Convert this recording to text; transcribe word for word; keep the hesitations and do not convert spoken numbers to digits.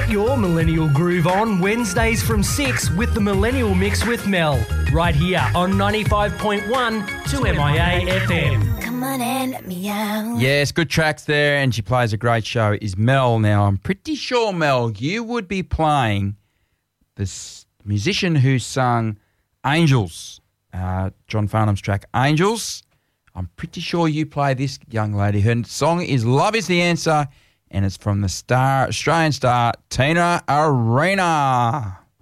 Get your millennial groove on Wednesdays from six with the Millennial Mix with Mel, right here on ninety-five point one to M I A F M. Come on and let me out. Yes, good tracks there, and she plays a great show. Is Mel. Now, I'm pretty sure, Mel, you would be playing this musician who sung Angels, uh, John Farnham's track Angels. I'm pretty sure you play this young lady. Her song is Love Is the Answer, and it's from the star, Australian star, Tina Arena.